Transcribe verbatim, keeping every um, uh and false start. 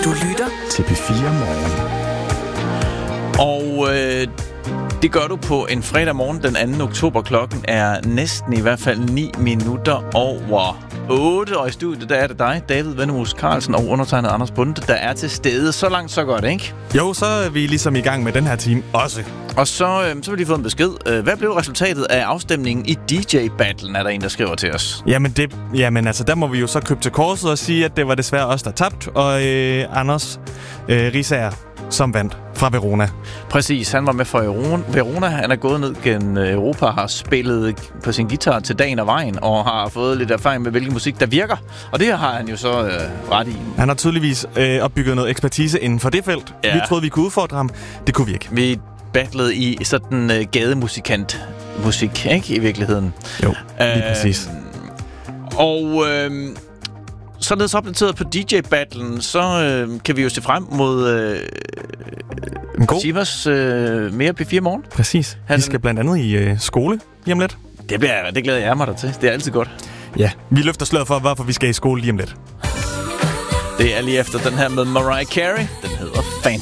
Du lytter til P fire Morgen. Og øh, det gør du på en fredag morgen den anden oktober. Klokken er næsten i hvert fald ni minutter over otte. Og i studiet der er det dig, David Vendemus Carlsen og undertegnet Anders Bunde, der er til stede. Så langt, så godt, ikke? Jo, så er vi ligesom i gang med den her time også. Og så, øh, så har vi lige fået en besked. Hvad blev resultatet af afstemningen i D J-battlen, er der en, der skriver til os? Jamen, det, jamen altså, der må vi jo så købe til korset og sige, at det var desværre os, der tabte. Og øh, Anders øh, Risager, som vandt fra Verona. Præcis, han var med fra Verona. Han er gået ned gennem Europa, har spillet på sin guitar til dagen og vejen, og har fået lidt erfaring med, hvilken musik der virker. Og det har han jo så øh, ret i. Han har tydeligvis øh, opbygget noget ekspertise inden for det felt. Ja. Vi troede, vi kunne udfordre ham. Det kunne vi ikke. Vi battlede i sådan øh, gademusikant musik, ikke? I virkeligheden. Jo, lige øh, præcis. Og øh, således opdateret på D J-battlen, så øh, kan vi jo se frem mod øh, Sivas øh, mere P fire Morgen. Præcis. Han, vi skal blandt andet i øh, skole lige om lidt. Det, bliver, det glæder jeg mig da til. Det er altid godt. Ja, vi løfter sløret for, hvorfor vi skal i skole lige om lidt. Det er lige efter den her med Mariah Carey. Den hedder Fantasy.